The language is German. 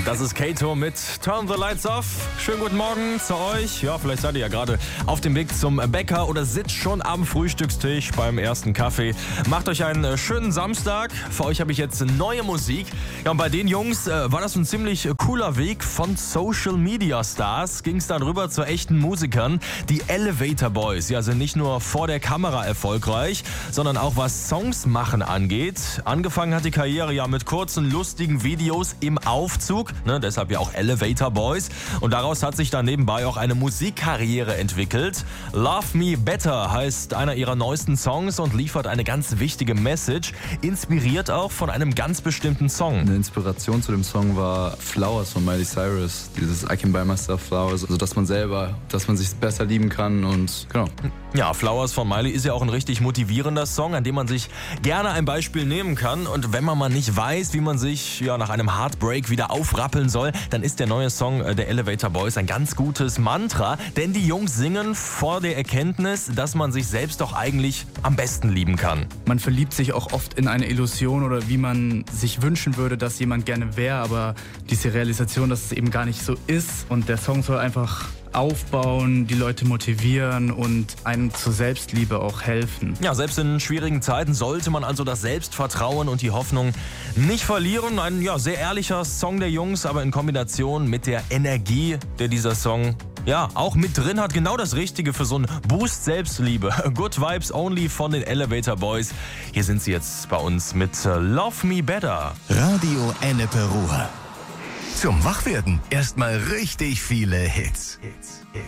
Das ist Kato mit Turn the Lights Off. Schönen guten Morgen zu euch. Ja, vielleicht seid ihr ja gerade auf dem Weg zum Bäcker oder sitzt schon am Frühstückstisch beim ersten Kaffee. Macht euch einen schönen Samstag. Für euch habe ich jetzt neue Musik. Ja, und bei den Jungs war das ein ziemlich cooler Weg. Von Social Media Stars ging es dann rüber zu echten Musikern. Die Elevator Boys, ja, sind nicht nur vor der Kamera erfolgreich, sondern auch was Songs machen angeht. Angefangen hat die Karriere ja mit kurzen, lustigen Videos im Aufzug, ne, deshalb ja auch Elevator Boys. Und daraus hat sich dann nebenbei auch eine Musikkarriere entwickelt. Love Me Better heißt einer ihrer neuesten Songs und liefert eine ganz wichtige Message, inspiriert auch von einem ganz bestimmten Song. Eine Inspiration zu dem Song war Flowers von Miley Cyrus, dieses I Can Buy Myself Flowers, also dass man sich besser lieben kann und genau. Ja, Flowers von Miley ist ja auch ein richtig motivierender Song, an dem man sich gerne ein Beispiel nehmen kann. Und wenn man mal nicht weiß, wie man sich nach einem Heartbreak wieder aufrappeln soll, dann ist der neue Song der Elevator Boys ein ganz gutes Mantra. Denn die Jungs singen vor der Erkenntnis, dass man sich selbst doch eigentlich am besten lieben kann. Man verliebt sich auch oft in eine Illusion oder wie man sich wünschen würde, dass jemand gerne wäre, aber diese Realisation, dass es eben gar nicht so ist. Und der Song soll einfach aufbauen, die Leute motivieren und einem zur Selbstliebe auch helfen. Ja, selbst in schwierigen Zeiten sollte man also das Selbstvertrauen und die Hoffnung nicht verlieren. Ein sehr ehrlicher Song der Jungs, aber in Kombination mit der Energie, der dieser Song auch mit drin hat, genau das Richtige für so einen Boost Selbstliebe. Good Vibes Only von den Elevator Boys. Hier sind sie jetzt bei uns mit Love Me Better. Radio Ennepe Ruhr. Zum Wachwerden erstmal richtig viele Hits.